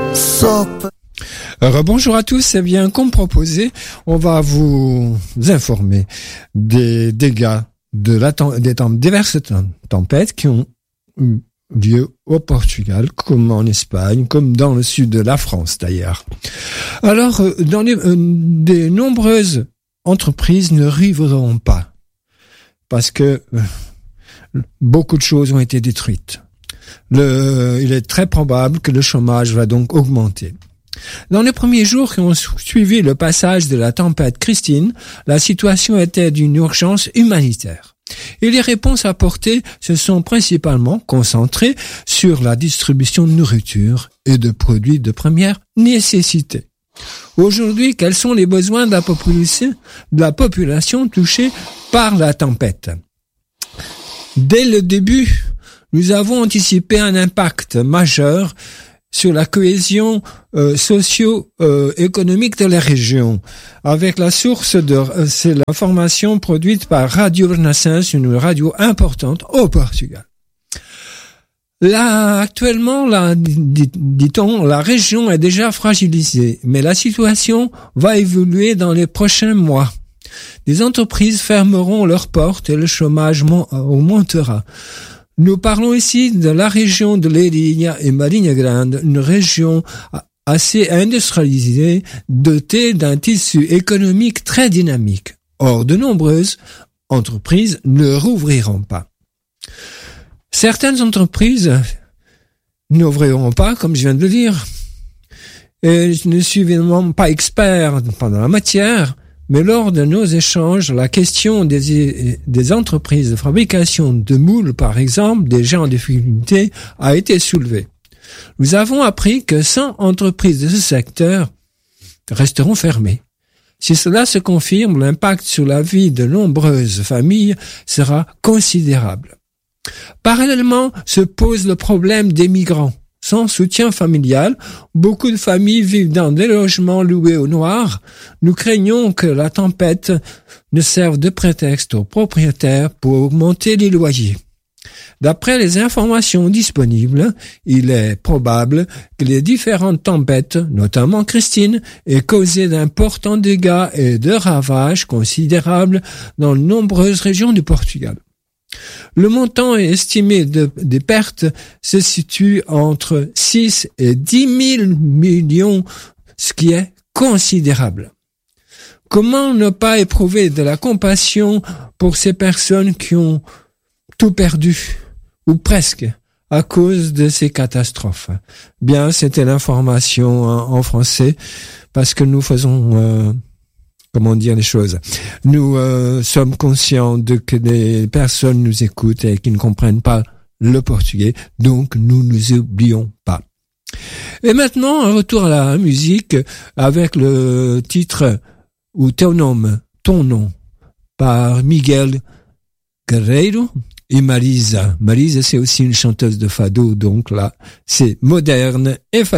Bonjour à tous, eh bien, comme proposé, on va vous informer des dégâts des diverses tempêtes qui ont eu lieu au Portugal, comme en Espagne, comme dans le sud de la France d'ailleurs. Alors, dans de nombreuses entreprises ne riveront pas, parce que beaucoup de choses ont été détruites. Il est très probable que le chômage va donc augmenter. Dans les premiers jours qui ont suivi le passage de la tempête Christine, la situation était d'une urgence humanitaire. Et les réponses apportées se sont principalement concentrées sur la distribution de nourriture et de produits de première nécessité. Aujourd'hui, quels sont les besoins de la population touchée par la tempête ? Dès le début, nous avons anticipé un impact majeur sur la cohésion socio-économique de la région. Avec la source c'est l'information produite par Radio Renaissance, une radio importante au Portugal. Là, actuellement, dit-on, la région est déjà fragilisée, mais la situation va évoluer dans les prochains mois. Des entreprises fermeront leurs portes et le chômage augmentera. Nous parlons ici de la région de Leiria et Marinha Grande, une région assez industrialisée, dotée d'un tissu économique très dynamique. Or, de nombreuses entreprises ne rouvriront pas. Certaines entreprises n'ouvriront pas, comme je viens de le dire, et je ne suis évidemment pas expert dans la matière, mais lors de nos échanges, la question des entreprises de fabrication de moules, par exemple, déjà en difficulté, a été soulevée. Nous avons appris que 100 entreprises de ce secteur resteront fermées. Si cela se confirme, l'impact sur la vie de nombreuses familles sera considérable. Parallèlement, se pose le problème des migrants. Sans soutien familial, beaucoup de familles vivent dans des logements loués au noir. Nous craignons que la tempête ne serve de prétexte aux propriétaires pour augmenter les loyers. D'après les informations disponibles, il est probable que les différentes tempêtes, notamment Christine, aient causé d'importants dégâts et de ravages considérables dans de nombreuses régions du Portugal. Le montant estimé des pertes se situe entre 6 et 10 000 millions, ce qui est considérable. Comment ne pas éprouver de la compassion pour ces personnes qui ont tout perdu, ou presque, à cause de ces catastrophes? Bien, c'était l'information en français, parce que nous faisons... comment dire les choses. Nous sommes conscients que des personnes nous écoutent et qui ne comprennent pas le portugais, donc nous ne oublions pas. Et maintenant, un retour à la musique avec le titre ou Ton nom, par Miguel Guerreiro et Marisa. Marisa, c'est aussi une chanteuse de fado, donc là, c'est moderne et facile.